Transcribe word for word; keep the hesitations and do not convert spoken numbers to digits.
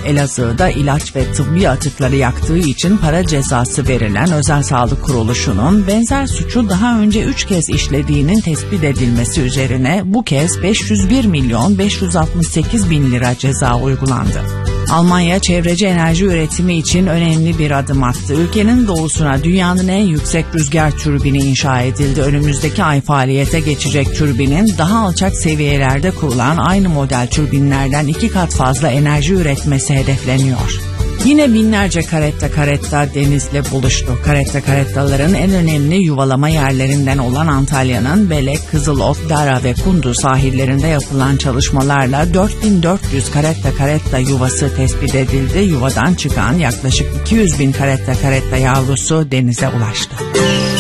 Elazığ'da ilaç ve tıbbi atıkları yaktığı için para cezası verilen Özel Sağlık Kuruluşu'nun benzer suçu daha önce üç kez işlediğinin tespit edilmesi üzerine bu kez beş yüz bir milyon beş yüz altmış sekiz bin lira ceza uygulandı. Almanya çevreci enerji üretimi için önemli bir adım attı. Ülkenin doğusuna dünyanın en yüksek rüzgar türbini inşa edildi. Önümüzdeki ay faaliyete geçecek türbinin daha alçak seviyelerde kurulan aynı model türbinlerden iki kat fazla enerji üretmesi hedefleniyor. Yine binlerce karetta karetta denizle buluştu. Karetta karettaların en önemli yuvalama yerlerinden olan Antalya'nın Belek, Kızılot, Dara ve Kundu sahillerinde yapılan çalışmalarla dört bin dört yüz karetta karetta yuvası tespit edildi. Yuvadan çıkan yaklaşık iki yüz bin karetta karetta yavrusu denize ulaştı.